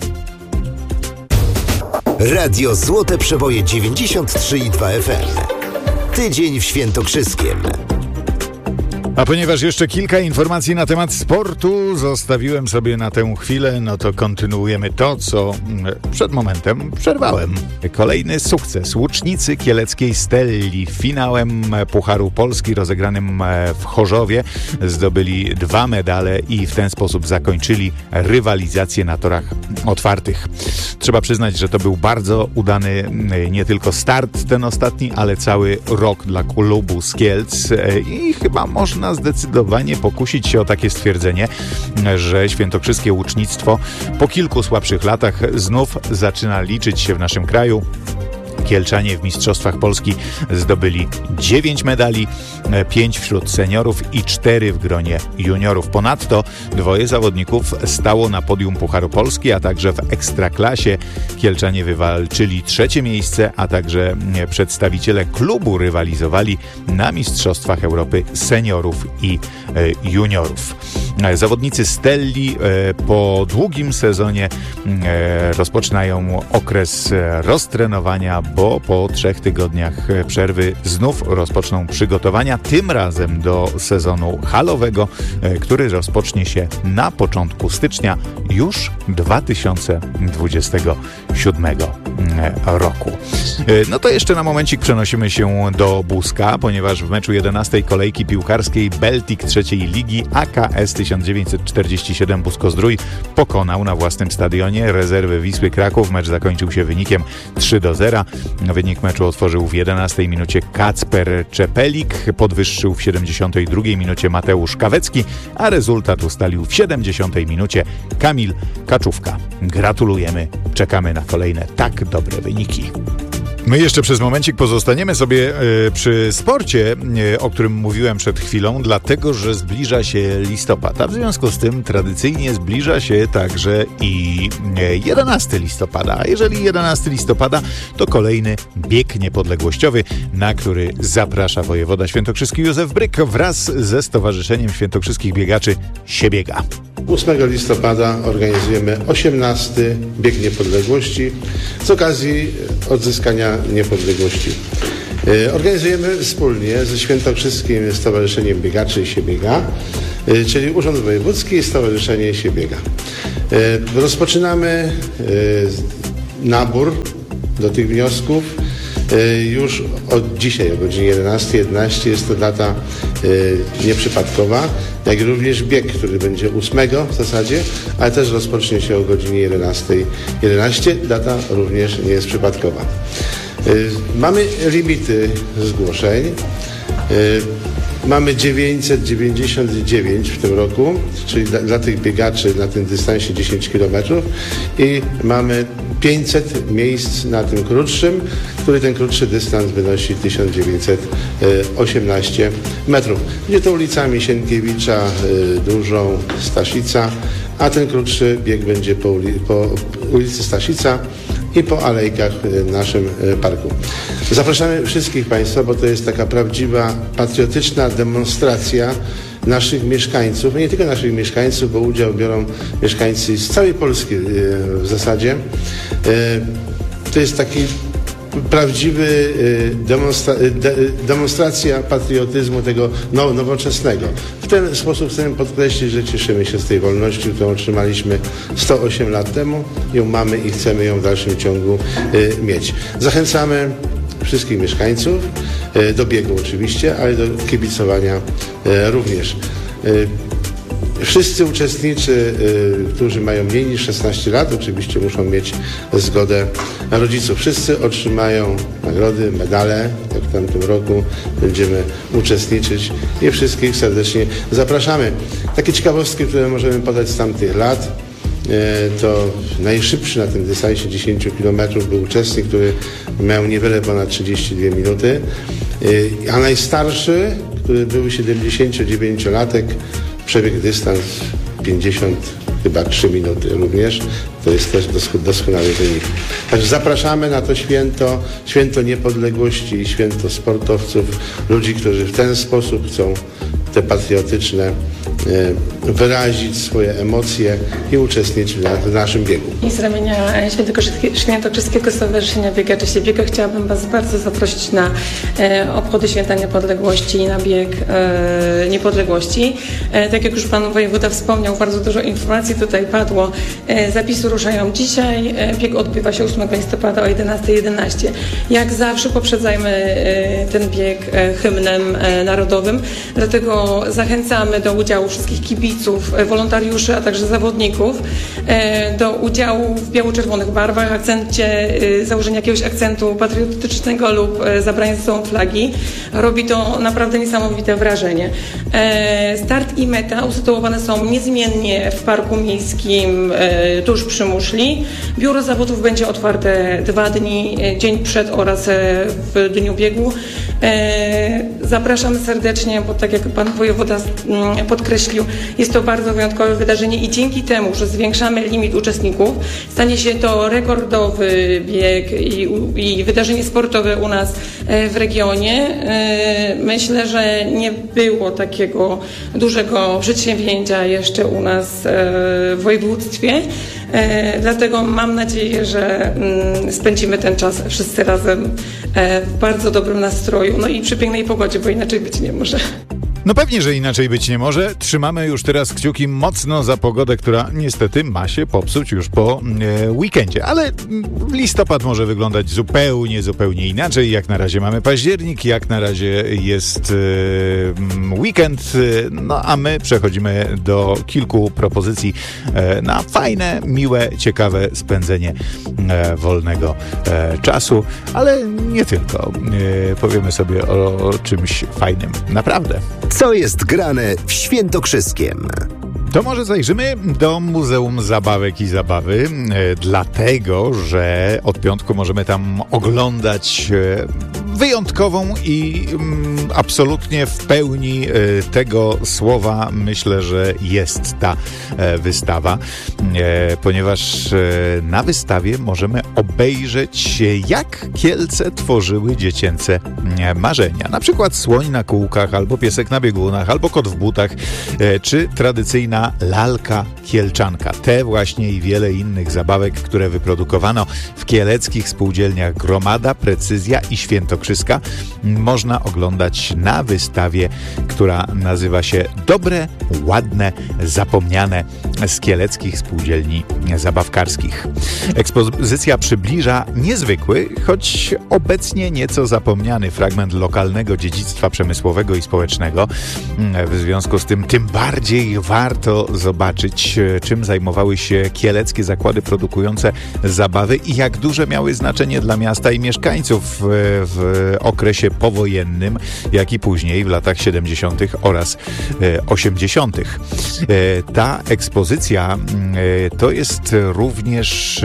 Radio Złote Przeboje dziewięćdziesiąt trzy i dwa F M. Tydzień w Świętokrzyskiem. A ponieważ jeszcze kilka informacji na temat sportu zostawiłem sobie na tę chwilę, no to kontynuujemy to, co przed momentem przerwałem. Kolejny sukces łucznicy kieleckiej Stelli. Finałem Pucharu Polski rozegranym w Chorzowie zdobyli dwa medale i w ten sposób zakończyli rywalizację na torach otwartych. Trzeba przyznać, że to był bardzo udany nie tylko start ten ostatni, ale cały rok dla klubu z Kielc i chyba można zdecydowanie pokusić się o takie stwierdzenie, że świętokrzyskie łucznictwo po kilku słabszych latach znów zaczyna liczyć się w naszym kraju. Kielczanie w Mistrzostwach Polski zdobyli dziewięć medali, pięć wśród seniorów i cztery w gronie juniorów. Ponadto dwoje zawodników stało na podium Pucharu Polski, a także w Ekstraklasie Kielczanie wywalczyli trzecie miejsce, a także przedstawiciele klubu rywalizowali na Mistrzostwach Europy seniorów i juniorów. Zawodnicy Stelli po długim sezonie rozpoczynają okres roztrenowania, bo po trzech tygodniach przerwy znów rozpoczną przygotowania, tym razem do sezonu halowego, który rozpocznie się na początku stycznia już dwa tysiące dwudziestego siódmego roku. No to jeszcze na momencik przenosimy się do Buska, ponieważ w meczu jedenastej kolejki piłkarskiej Beltik trzeciej ligi A K S tysiąc dziewięćset czterdzieści siedem Busko-Zdrój pokonał na własnym stadionie rezerwy Wisły Kraków. Mecz zakończył się wynikiem trzy do zera. Wynik meczu otworzył w jedenastej minucie Kacper Czepelik, podwyższył w siedemdziesiątej drugiej minucie Mateusz Kawecki, a rezultat ustalił w siedemdziesiątej minucie Kamil Kaczówka. Gratulujemy, czekamy na kolejne tak dobre wyniki. My jeszcze przez momencik pozostaniemy sobie y, przy sporcie, y, o którym mówiłem przed chwilą, dlatego że zbliża się listopad, a w związku z tym tradycyjnie zbliża się także i y, jedenastego listopada. A jeżeli jedenastego listopada, to kolejny bieg niepodległościowy, na który zaprasza wojewoda świętokrzyski Józef Bryk wraz ze Stowarzyszeniem Świętokrzyskich Biegaczy Siebiega. ósmego listopada organizujemy osiemnasty bieg niepodległości z okazji odzyskania niepodległości. Organizujemy wspólnie ze Świętokrzyskim Stowarzyszeniem Biegaczy Siebiega, czyli Urząd Wojewódzki i Stowarzyszenie Siebiega. Rozpoczynamy nabór do tych wniosków już od dzisiaj o godzinie jedenastej jedenaście. Jest to data nieprzypadkowa, jak również bieg, który będzie ósmego w zasadzie, ale też rozpocznie się o godzinie jedenastej jedenaście. Data również nie jest przypadkowa. Mamy limity zgłoszeń. Mamy dziewięćset dziewięćdziesiąt dziewięć w tym roku, czyli dla, dla tych biegaczy na tym dystansie dziesięć kilometrów, i mamy pięćset miejsc na tym krótszym, który ten krótszy dystans wynosi tysiąc dziewięćset osiemnaście metrów. Będzie to ulicami Sienkiewicza, Dużą, Staszica, a ten krótszy bieg będzie po, uli- po ulicy Staszica i po alejkach w naszym parku. Zapraszamy wszystkich Państwa, bo to jest taka prawdziwa, patriotyczna demonstracja naszych mieszkańców, no nie tylko naszych mieszkańców, bo udział biorą mieszkańcy z całej Polski w zasadzie. To jest taki prawdziwy demonstra- de- demonstracja patriotyzmu tego now- nowoczesnego. W ten sposób chcemy podkreślić, że cieszymy się z tej wolności, którą otrzymaliśmy sto osiem lat temu. Ją mamy i chcemy ją w dalszym ciągu y, mieć. Zachęcamy wszystkich mieszkańców y, do biegu oczywiście, ale do kibicowania y, również. Y, Wszyscy uczestnicy, y, którzy mają mniej niż szesnaście lat, oczywiście muszą mieć zgodę rodziców. Wszyscy otrzymają nagrody, medale, jak w tamtym roku będziemy uczestniczyć i wszystkich serdecznie zapraszamy. Takie ciekawostki, które możemy podać z tamtych lat, y, to najszybszy na tym dystansie dziesięć kilometrów był uczestnik, który miał niewiele ponad trzydzieści dwie minuty, y, a najstarszy, który był siedemdziesięciodziewięciolatek, przebiegł dystans pięćdziesiąt chyba trzy minuty również. To jest też doskonały wynik. Także zapraszamy na to święto, święto niepodległości i święto sportowców, ludzi, którzy w ten sposób chcą te patriotyczne e, wyrazić swoje emocje i uczestniczyć w naszym biegu. I z ramienia Świętokrzyskiego Stowarzyszenia Biegaczy Siebiega chciałabym Was bardzo zaprosić na e, obchody Święta Niepodległości i na bieg e, Niepodległości. E, tak jak już Pan Wojewoda wspomniał, bardzo dużo informacji tutaj padło. E, zapisy ruszają dzisiaj. E, bieg odbywa się ósmego listopada o jedenastej jedenaście. Jak zawsze poprzedzajmy e, ten bieg e, hymnem e, narodowym, dlatego zachęcamy do udziału wszystkich kibiców, wolontariuszy, a także zawodników do udziału w biało-czerwonych barwach, akcencie, założenia jakiegoś akcentu patriotycznego lub zabrania ze sobą flagi. Robi to naprawdę niesamowite wrażenie. Start i meta usytuowane są niezmiennie w Parku Miejskim tuż przy muszli. Biuro zawodów będzie otwarte dwa dni, dzień przed oraz w dniu biegu. Zapraszamy serdecznie, bo tak jak Pan Wojewoda podkreślił, jest to bardzo wyjątkowe wydarzenie i dzięki temu, że zwiększamy limit uczestników, stanie się to rekordowy bieg i, i wydarzenie sportowe u nas w regionie. Myślę, że nie było takiego dużego przedsięwzięcia jeszcze u nas w województwie. Dlatego mam nadzieję, że spędzimy ten czas wszyscy razem w bardzo dobrym nastroju, no i przy pięknej pogodzie, bo inaczej być nie może. No pewnie, że inaczej być nie może. Trzymamy już teraz kciuki mocno za pogodę, która niestety ma się popsuć już po e, weekendzie. Ale listopad może wyglądać zupełnie, zupełnie inaczej. Jak na razie mamy październik, jak na razie jest e, weekend. No a my przechodzimy do kilku propozycji e, na fajne, miłe, ciekawe spędzenie e, wolnego e, czasu. Ale nie tylko. E, powiemy sobie o, o czymś fajnym. Naprawdę. Co jest grane w Świętokrzyskiem? To może zajrzymy do Muzeum Zabawek i Zabawy, e, dlatego, że od piątku możemy tam oglądać e, wyjątkową i mm, absolutnie w pełni e, tego słowa myślę, że jest ta e, wystawa, e, ponieważ e, na wystawie możemy obejrzeć, jak Kielce tworzyły dziecięce e, marzenia. Na przykład słoń na kółkach, albo piesek na biegunach, albo kot w butach, e, czy tradycyjna lalka kielczanka. Te właśnie i wiele innych zabawek, które wyprodukowano w kieleckich spółdzielniach Gromada, Precyzja i Świętokrzyska, można oglądać na wystawie, która nazywa się Dobre, ładne, zapomniane z kieleckich spółdzielni zabawkarskich. Ekspozycja przybliża niezwykły, choć obecnie nieco zapomniany fragment lokalnego dziedzictwa przemysłowego i społecznego. W związku z tym tym bardziej warto zobaczyć, czym zajmowały się kieleckie zakłady produkujące zabawy i jak duże miały znaczenie dla miasta i mieszkańców w okresie powojennym, jak i później w latach siedemdziesiątych oraz osiemdziesiątych. Ta ekspozycja to jest również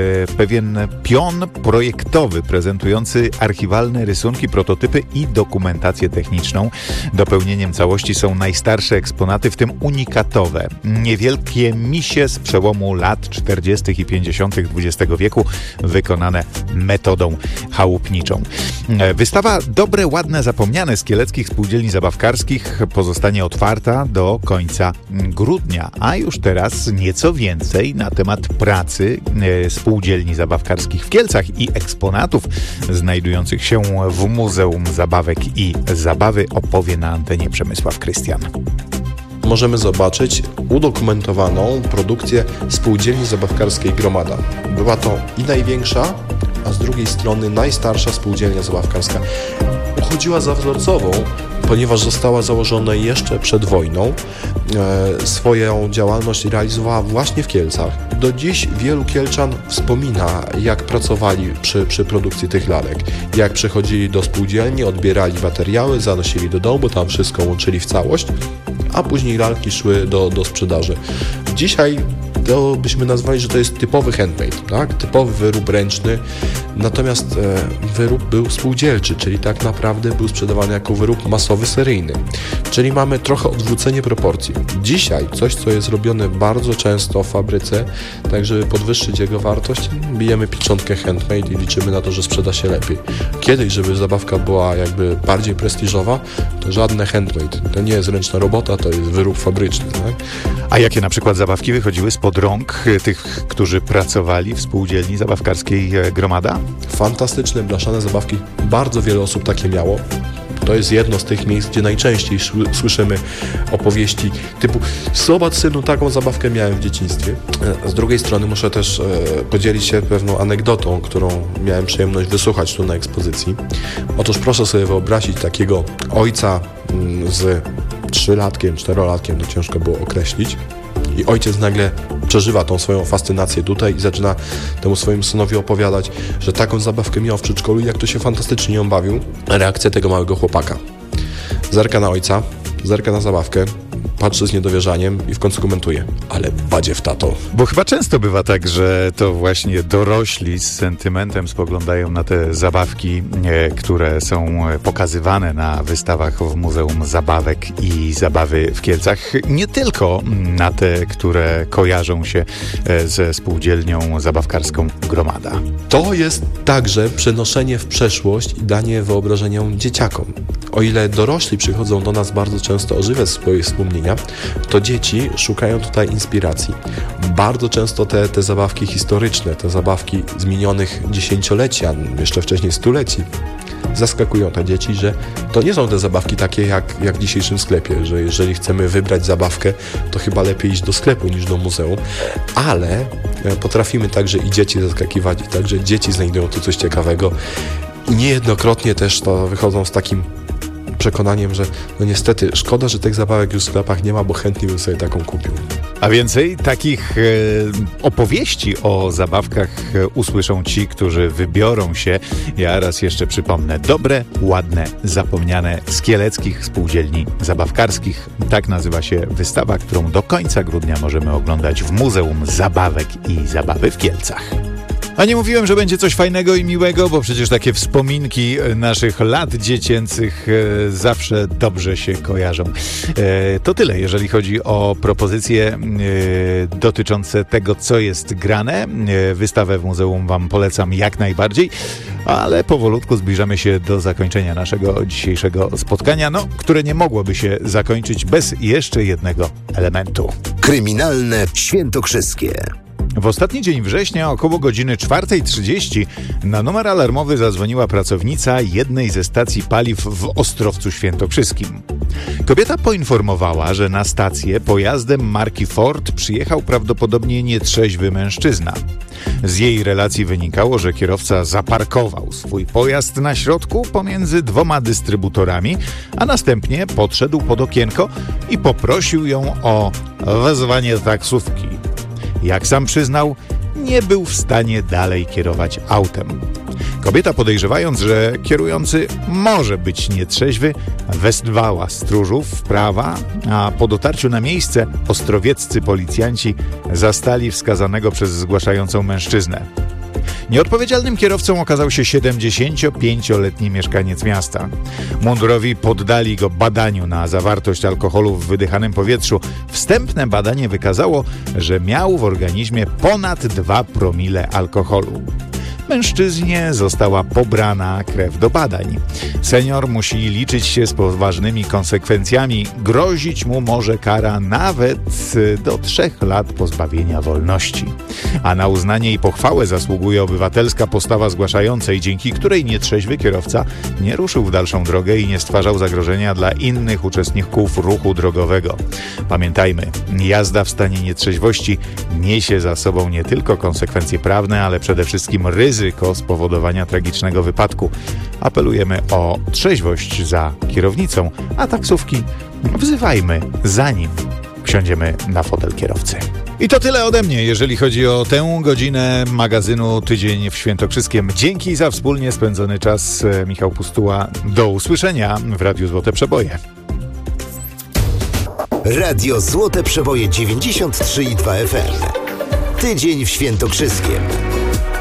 pewien pion projektowy prezentujący archiwalne rysunki, prototypy i dokumentację techniczną. Dopełnieniem całości są najstarsze eksponaty, w tym unikatowe, niewielkie misie z przełomu lat czterdziestych i pięćdziesiątych dwudziestego wieku, wykonane metodą chałupniczą. Wystawa Dobre, ładne, zapomniane z kieleckich spółdzielni zabawkarskich pozostanie otwarta do końca grudnia, a już teraz nieco więcej na temat pracy spółdzielni zabawkarskich w Kielcach i eksponatów znajdujących się w Muzeum Zabawek i Zabawy opowie na antenie Przemysław Krystian. Możemy zobaczyć udokumentowaną produkcję spółdzielni zabawkarskiej Gromada. Była to i największa, a z drugiej strony najstarsza spółdzielnia zabawkarska. Uchodziła za wzorcową, ponieważ została założona jeszcze przed wojną. E, swoją działalność realizowała właśnie w Kielcach. Do dziś wielu Kielczan wspomina, jak pracowali przy, przy produkcji tych lalek. Jak przychodzili do spółdzielni, odbierali materiały, zanosili do domu, tam wszystko łączyli w całość, a później lalki szły do, do sprzedaży. Dzisiaj to byśmy nazwali, że to jest typowy handmade, tak? Typowy wyrób ręczny, natomiast e, wyrób był spółdzielczy, czyli tak naprawdę był sprzedawany jako wyrób masowy, seryjny. Czyli mamy trochę odwrócenie proporcji. Dzisiaj coś, co jest robione bardzo często w fabryce, tak żeby podwyższyć jego wartość, bijemy pieczątkę handmade i liczymy na to, że sprzeda się lepiej. Kiedyś, żeby zabawka była jakby bardziej prestiżowa, to żadne handmade. To nie jest ręczna robota, to jest wyrób fabryczny. Tak? A jakie na przykład zabawki wychodziły spod rąk tych, którzy pracowali w spółdzielni zabawkarskiej Gromada? Fantastyczne, blaszane zabawki. Bardzo wiele osób takie miało. To jest jedno z tych miejsc, gdzie najczęściej słyszymy opowieści typu: zobacz, synu, taką zabawkę miałem w dzieciństwie. Z drugiej strony muszę też e, podzielić się pewną anegdotą, którą miałem przyjemność wysłuchać tu na ekspozycji. Otóż proszę sobie wyobrazić takiego ojca mm, z trzylatkiem, czterolatkiem, to ciężko było określić. I ojciec nagle przeżywa tą swoją fascynację tutaj i zaczyna temu swojemu synowi opowiadać, że taką zabawkę miał w przedszkolu i jak to się fantastycznie ją bawił. Reakcja tego małego chłopaka. Zerka na ojca, zerka na zabawkę, patrzy z niedowierzaniem i w końcu komentuje: ale badziew, tato. Bo chyba często bywa tak, że to właśnie dorośli z sentymentem spoglądają na te zabawki, e, które są pokazywane na wystawach w Muzeum Zabawek i Zabawy w Kielcach. Nie tylko na te, które kojarzą się e, ze spółdzielnią zabawkarską Gromada. To jest także przenoszenie w przeszłość i danie wyobrażeniom dzieciakom. O ile dorośli przychodzą do nas bardzo często ożywiać swoje wspomnienia, to dzieci szukają tutaj inspiracji. Bardzo często te, te zabawki historyczne, te zabawki z minionych dziesięcioleci, a jeszcze wcześniej stuleci, zaskakują te dzieci, że to nie są te zabawki takie jak, jak w dzisiejszym sklepie, że jeżeli chcemy wybrać zabawkę, to chyba lepiej iść do sklepu niż do muzeum, ale potrafimy także i dzieci zaskakiwać, i także dzieci znajdują tu coś ciekawego i niejednokrotnie też to wychodzą z takim przekonaniem, że no niestety szkoda, że tych zabawek już w sklepach nie ma, bo chętnie bym sobie taką kupił. A więcej takich e, opowieści o zabawkach e, usłyszą ci, którzy wybiorą się, ja raz jeszcze przypomnę, dobre, ładne, zapomniane z kieleckich spółdzielni zabawkarskich. Tak nazywa się wystawa, którą do końca grudnia możemy oglądać w Muzeum Zabawek i Zabawy w Kielcach. A nie mówiłem, że będzie coś fajnego i miłego, bo przecież takie wspominki naszych lat dziecięcych e, zawsze dobrze się kojarzą. E, to tyle, jeżeli chodzi o propozycje e, dotyczące tego, co jest grane. E, wystawę w muzeum wam polecam jak najbardziej, ale powolutku zbliżamy się do zakończenia naszego dzisiejszego spotkania, no, które nie mogłoby się zakończyć bez jeszcze jednego elementu. Kryminalne świętokrzyskie. W ostatni dzień września około godziny czwartej trzydzieści na numer alarmowy zadzwoniła pracownica jednej ze stacji paliw w Ostrowcu Świętokrzyskim. Kobieta poinformowała, że na stację pojazdem marki Ford przyjechał prawdopodobnie nietrzeźwy mężczyzna. Z jej relacji wynikało, że kierowca zaparkował swój pojazd na środku pomiędzy dwoma dystrybutorami, a następnie podszedł pod okienko i poprosił ją o wezwanie taksówki. Jak sam przyznał, nie był w stanie dalej kierować autem. Kobieta, podejrzewając, że kierujący może być nietrzeźwy, wezwała stróżów prawa, a po dotarciu na miejsce ostrowieccy policjanci zastali wskazanego przez zgłaszającą mężczyznę. Nieodpowiedzialnym kierowcą okazał się siedemdziesięciopięcioletni mieszkaniec miasta. Mundurowi poddali go badaniu na zawartość alkoholu w wydychanym powietrzu. Wstępne badanie wykazało, że miał w organizmie ponad dwa promile alkoholu. Mężczyźnie została pobrana krew do badań. Senior musi liczyć się z poważnymi konsekwencjami. Grozić mu może kara nawet do trzech lat pozbawienia wolności. A na uznanie i pochwałę zasługuje obywatelska postawa zgłaszającej, dzięki której nietrzeźwy kierowca nie ruszył w dalszą drogę i nie stwarzał zagrożenia dla innych uczestników ruchu drogowego. Pamiętajmy, jazda w stanie nietrzeźwości niesie za sobą nie tylko konsekwencje prawne, ale przede wszystkim ryzyko spowodowania tragicznego wypadku. Apelujemy o trzeźwość za kierownicą, a taksówki wzywajmy zanim wsiądziemy na fotel kierowcy. I to tyle ode mnie, jeżeli chodzi o tę godzinę magazynu Tydzień w Świętokrzyskiem. Dzięki za wspólnie spędzony czas. Michał Pustuła. Do usłyszenia w Radiu Złote Przeboje. Radio Złote Przeboje dziewięćdziesiąt trzy i dwa F M. Tydzień w Świętokrzyskiem.